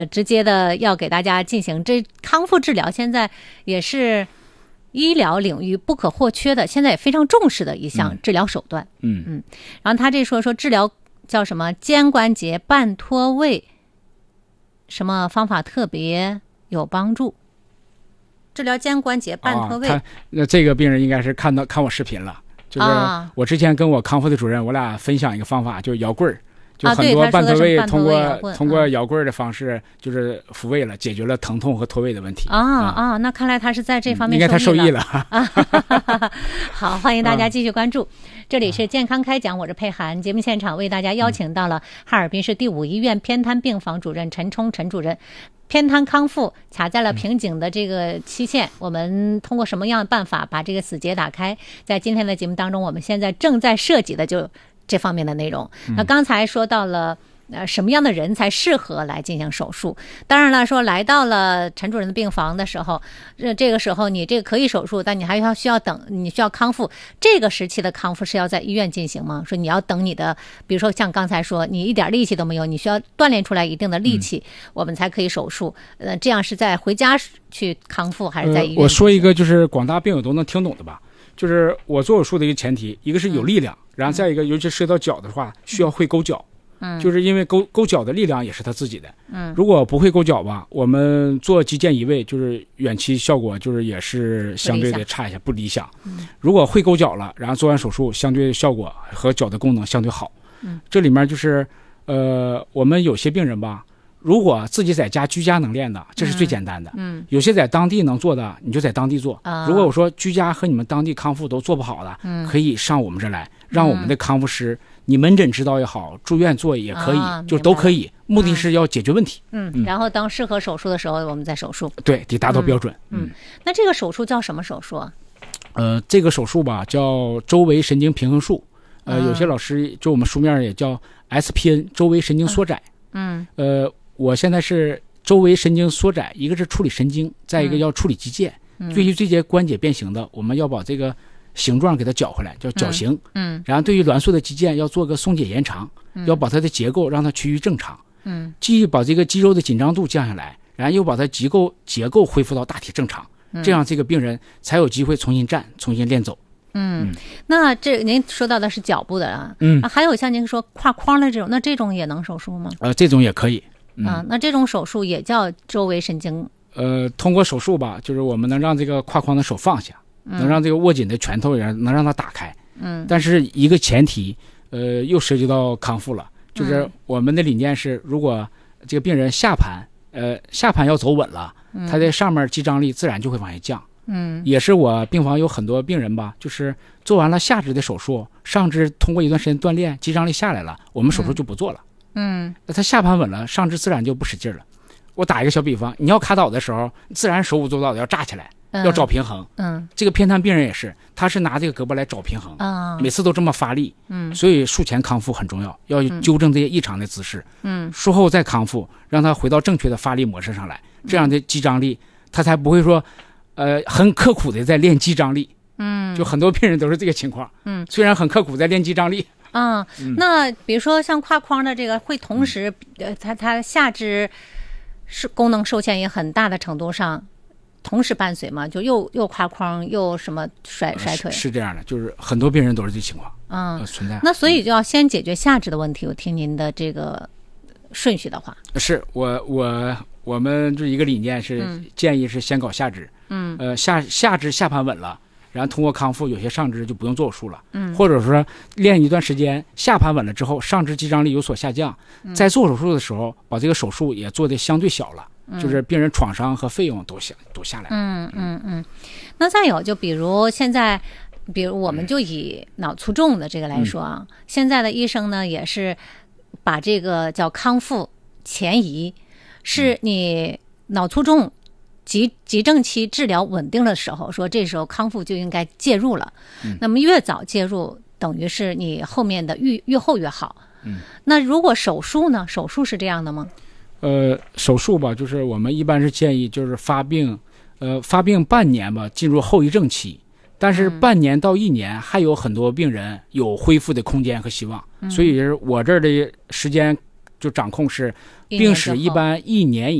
直接的要给大家进行这康复治疗，现在也是医疗领域不可或缺的，现在也非常重视的一项治疗手段。然后他这说治疗叫什么肩关节半脱位，什么方法特别有帮助？治疗肩关节半脱位。 那这个病人应该是看我视频了，就是我之前跟我康复的主任，我俩分享一个方法，就是摇棍儿。就很多半脱位通过摇棍的方式就是复位了，解决了疼痛和脱位的问题。 那看来他是在这方面应该他受益了。 好，欢迎大家继续关注。这里是健康开讲，我是佩涵。节目现场为大家邀请到了哈尔滨市第5医院偏瘫病房主任陈冲陈主任。偏瘫康复卡在了瓶颈的这个期限，我们通过什么样的办法把这个死结打开？在今天的节目当中，我们现在正在设计的就这方面的内容。那刚才说到了什么样的人才适合来进行手术？当然了，说来到了陈主任的病房的时候，这个时候你这个可以手术，但你还需要等，你需要康复。这个时期的康复是要在医院进行吗？说你要等你的，比如说像刚才说你一点力气都没有，你需要锻炼出来一定的力气，我们才可以手术。这样是在回家去康复还是在医院？ 我说一个就是广大病友都能听懂的吧，就是我做手术的一个前提，一个是有力量，然后再一个尤其涉及到脚的话，需要会勾脚。就是因为勾脚的力量也是他自己的。如果不会勾脚吧，我们做肌腱移位就是远期效果就是也是相对的差一些，不理想。如果会勾脚了，然后做完手术，相对效果和脚的功能相对好。这里面就是我们有些病人吧，如果自己在家居家能练的，这是最简单的。有些在当地能做的，你就在当地做。如果我说居家和你们当地康复都做不好的，可以上我们这来，让我们的康复师，你门诊指导也好，住院做也可以，就都可以。目的是要解决问题。 然后当适合手术的时候，我们再手术。 对，得达到标准。 那这个手术叫什么手术啊？ 这个手术吧叫周围神经平衡术。有些老师就我们书面也叫 SPN 周围神经缩窄。我现在是周围神经缩窄，一个是处理神经，再一个要处理肌腱。对于这些关节变形的，我们要把这个形状给它绞回来，叫绞形。然后对于挛缩的肌腱要做个松解延长，要把它的结构让它趋于正常。既把这个肌肉的紧张度降下来，然后又把它结构恢复到大体正常，这样这个病人才有机会重新站，重新练走。 那这您说到的是脚部的啊，还有像您说胯框的这种，那这种也能手术吗？ 这种也可以。 那这种手术也叫周围神经。 通过手术吧，就是我们能让这个胯框的手放下，能让这个握紧的拳头也能让它打开。但是一个前提，又涉及到康复了，就是我们的理念是，如果这个病人下盘要走稳了，他在上面肌张力自然就会往下降。也是我病房有很多病人吧，就是做完了下肢的手术，上肢通过一段时间锻炼，肌张力下来了，我们手术就不做了。那他下盘稳了，上肢自然就不使劲了。我打一个小比方，你要卡倒的时候，自然手舞足蹈的要炸起来，要找平衡。这个偏瘫病人也是，他是拿这个胳膊来找平衡，每次都这么发力。所以术前康复很重要，要纠正这些异常的姿势。术后再康复，让他回到正确的发力模式上来，这样的肌张力他才不会说很刻苦的在练肌张力。就很多病人都是这个情况。虽然很刻苦在练肌张力。 那比如说像胯框的这个，会同时它下肢是功能受限也很大的程度上同时伴随嘛，就又胯框又什么甩腿。 是这样的，就是很多病人都是这情况。存在。 那所以就要先解决下肢的问题。我听您的这个顺序的话， 是我们这一个理念是建议是先搞下肢。下肢下盘稳了，然后通过康复，有些上肢就不用做手术了。或者说练一段时间，下盘稳了之后，上肢肌张力有所下降，在做手术的时候，把这个手术也做得相对小了，就是病人创伤和费用都下来了。 那再有就比如现在，比如我们就以脑卒中的这个来说啊，现在的医生呢也是把这个叫康复前移，是你脑卒中急症期治疗稳定的时候，说这时候康复就应该介入了。那么越早介入，等于是你后面的越后越好。那如果手术呢？手术是这样的吗？ 手术吧，就是我们一般是建议就是发病半年吧，进入后遗症期。但是半年到1年，还有很多病人有恢复的空间和希望。所以我这儿的时间就掌控是 1年病史一般1年